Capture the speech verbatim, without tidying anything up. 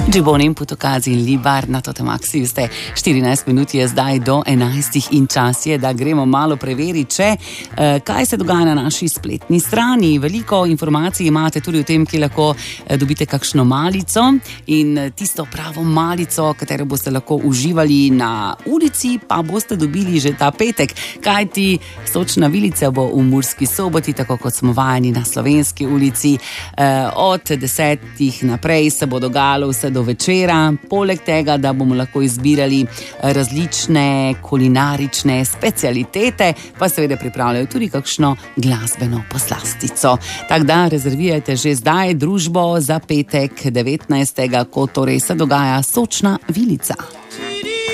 Džibon in Putokazi in Libar na Totemaxi ste. štirinajst minut je zdaj do enajstih in čas je, da gremo malo preveriti, če, eh, kaj se dogaja na naši spletni strani. Veliko informacij imate tudi o tem, ki lahko eh, dobite kakšno malico in tisto pravo malico, katero boste lahko uživali na ulici, pa boste dobili že ta petek, kajti Sočna vilica bo v Murski Soboti, tako kot smo vajeni na Slovenski ulici. Eh, od desetih naprej se bo dogajalo vse do večera, poleg tega, da bomo lahko izbirali različne kulinarične specialitete, pa seveda pripravljajo tudi kakšno glasbeno poslastico. Tako da rezervirajte že zdaj družbo za petek devetnajstega, ko torej se dogaja Sočna vilica.